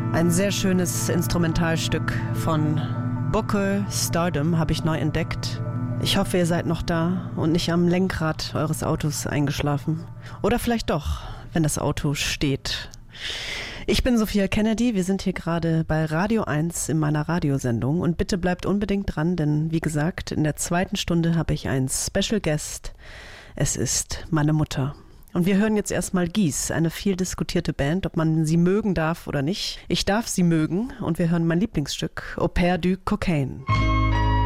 Ein sehr schönes Instrumentalstück von Booker Stardom habe ich neu entdeckt. Ich hoffe, ihr seid noch da und nicht am Lenkrad eures Autos eingeschlafen. Oder vielleicht doch, wenn das Auto steht. Ich bin Sophia Kennedy, wir sind hier gerade bei Radio 1 in meiner Radiosendung und bitte bleibt unbedingt dran, denn wie gesagt, in der zweiten Stunde habe ich einen Special Guest. Es ist meine Mutter. Und wir hören jetzt erstmal Gees, eine viel diskutierte Band, ob man sie mögen darf oder nicht. Ich darf sie mögen und wir hören mein Lieblingsstück, Au Pair du Cocaine.